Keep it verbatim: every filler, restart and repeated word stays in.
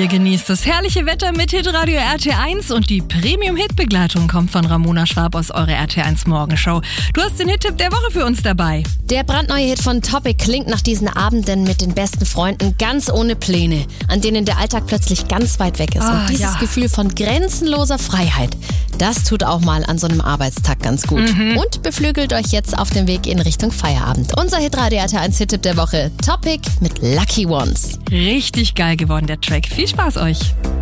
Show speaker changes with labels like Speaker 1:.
Speaker 1: Ihr genießt das herrliche Wetter mit Hitradio R T eins und die Premium-Hit-Begleitung kommt von Ramona Schwab aus eurer R T eins Morgenshow. Du hast den Hit-Tipp der Woche für uns dabei.
Speaker 2: Der brandneue Hit von Topic klingt nach diesen Abenden mit den besten Freunden ganz ohne Pläne, an denen der Alltag plötzlich ganz weit weg ist.
Speaker 1: Ah,
Speaker 2: und dieses
Speaker 1: ja.
Speaker 2: Gefühl von grenzenloser Freiheit, das tut auch mal an so einem Arbeitstag ganz gut.
Speaker 1: Mhm.
Speaker 2: Und beflügelt euch jetzt auf dem Weg in Richtung Feierabend. Unser Hitradio R T eins Hit-Tipp der Woche, Topic mit Lucky Ones.
Speaker 1: Richtig geil geworden, der Track. Viel Spaß euch.